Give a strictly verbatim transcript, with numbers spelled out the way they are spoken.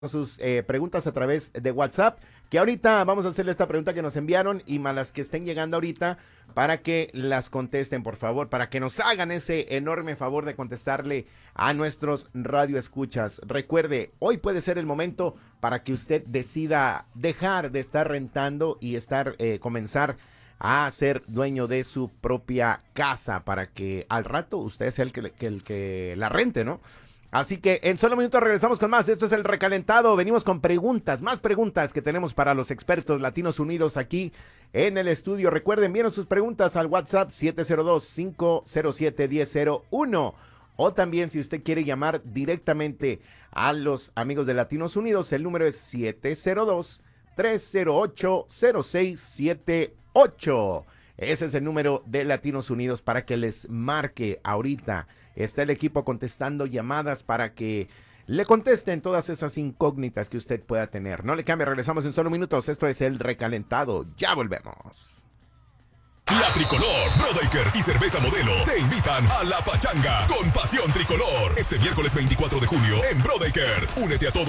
sus eh, preguntas a través de WhatsApp, que ahorita vamos a hacerle esta pregunta que nos enviaron y más las que estén llegando ahorita para que las contesten, por favor, para que nos hagan ese enorme favor de contestarle a nuestros radioescuchas. Recuerde, hoy puede ser el momento para que usted decida dejar de estar rentando y estar eh, comenzar a ser dueño de su propia casa para que al rato usted sea el que, que, el que la rente, ¿no? Así que en solo minutos regresamos con más. Esto es El Recalentado. Venimos con preguntas, más preguntas que tenemos para los expertos latinos unidos aquí en el estudio. Recuerden, envíenos sus preguntas al WhatsApp siete cero dos, cinco cero siete, uno cero cero uno. O también si usted quiere llamar directamente a los amigos de Latinos Unidos, el número es siete cero dos, tres cero ocho, cero seis siete ocho. Ese es el número de Latinos Unidos para que les marque ahorita. Está el equipo contestando llamadas para que le contesten todas esas incógnitas que usted pueda tener. No le cambie, regresamos en solo minutos. Esto es El Recalentado. Ya volvemos. La Tricolor, Brodakers y Cerveza Modelo te invitan a La Pachanga con Pasión Tricolor este miércoles veinticuatro de junio en Brodakers. Únete a todos